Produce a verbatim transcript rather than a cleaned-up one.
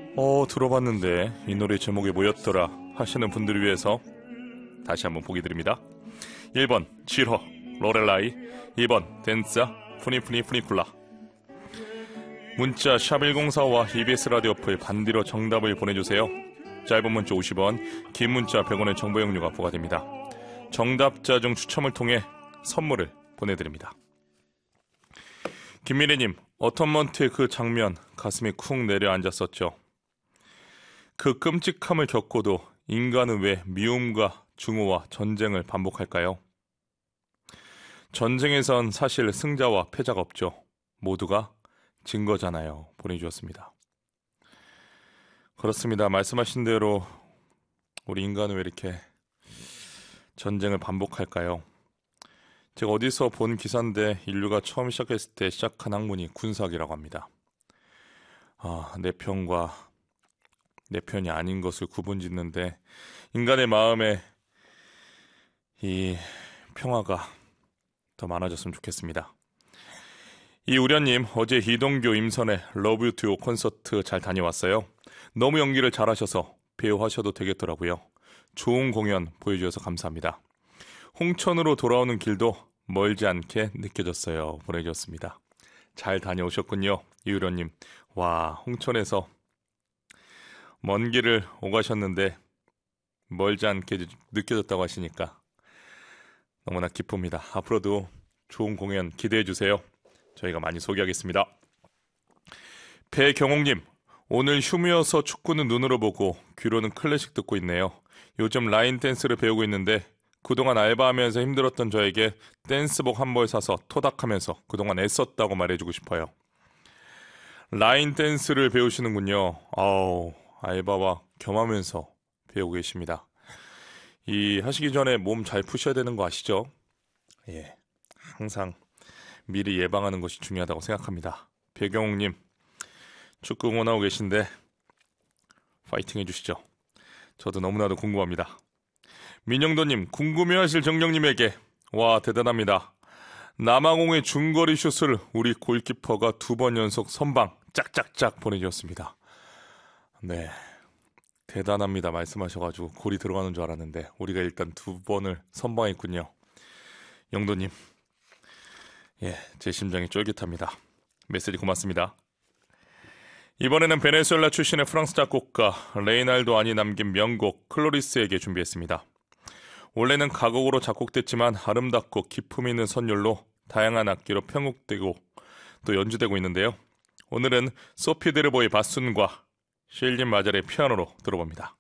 어 들어봤는데 이 노래 제목이 뭐였더라 하시는 분들을 위해서 다시 한번 보기 드립니다. 일 번 지러 로렐라이, 이 번 댄싸 푸니푸니 푸니쿨라. 문자 샵일공사오와 이비에스 라디오 어플 반디로 정답을 보내주세요. 짧은 문자 오십 원, 긴 문자 백 원의 정보 이용료가 부과됩니다. 정답자 중 추첨을 통해 선물을 보내드립니다. 김미래님, 어텀먼트의 그 장면 가슴이 쿵 내려앉았었죠. 그 끔찍함을 겪고도 인간은 왜 미움과 증오와 전쟁을 반복할까요? 전쟁에선 사실 승자와 패자가 없죠. 모두가 진 거잖아요. 보내주셨습니다. 그렇습니다. 말씀하신 대로 우리 인간은 왜 이렇게 전쟁을 반복할까요? 제가 어디서 본 기사인데 인류가 처음 시작했을 때 시작한 학문이 군사학이라고 합니다. 아, 내 편과 내 편이 아닌 것을 구분짓는데 인간의 마음에 이 평화가 더 많아졌으면 좋겠습니다. 이우련님, 어제 이동규 임선의 러브 유 투 유 콘서트 잘 다녀왔어요. 너무 연기를 잘하셔서 배우 하셔도 되겠더라고요. 좋은 공연 보여주셔서 감사합니다. 홍천으로 돌아오는 길도 멀지 않게 느껴졌어요. 보내주셨습니다. 잘 다녀오셨군요. 이우련님. 와, 홍천에서 먼 길을 오가셨는데 멀지 않게 느껴졌다고 하시니까 너무나 기쁩니다. 앞으로도 좋은 공연 기대해 주세요. 저희가 많이 소개하겠습니다. 배경옥님, 오늘 휴무여서 축구는 눈으로 보고 귀로는 클래식 듣고 있네요. 요즘 라인 댄스를 배우고 있는데 그동안 알바하면서 힘들었던 저에게 댄스복 한 벌 사서 토닥하면서 그동안 애썼다고 말해주고 싶어요. 라인 댄스를 배우시는군요. 아우, 알바와 겸하면서 배우고 계십니다. 이 하시기 전에 몸 잘 푸셔야 되는 거 아시죠? 예, 항상 미리 예방하는 것이 중요하다고 생각합니다. 배경옥님, 축구 응원하고 계신데 파이팅 해주시죠. 저도 너무나도 궁금합니다. 민영도님, 궁금해하실 정령님에게 와 대단합니다. 남아공의 중거리 슛을 우리 골키퍼가 두 번 연속 선방 짝짝짝 보내주셨습니다. 네, 대단합니다 말씀하셔가지고 골이 들어가는 줄 알았는데 우리가 일단 두 번을 선방했군요. 영도님, 예, 제 심장이 쫄깃합니다. 메시지 고맙습니다. 이번에는 베네수엘라 출신의 프랑스 작곡가 레이날도 안이 남긴 명곡 클로리스에게 준비했습니다. 원래는 가곡으로 작곡됐지만 아름답고 기품 있는 선율로 다양한 악기로 편곡되고 또 연주되고 있는데요. 오늘은 소피 데르보의 바순과 쉘린 마잘의 피아노로 들어봅니다.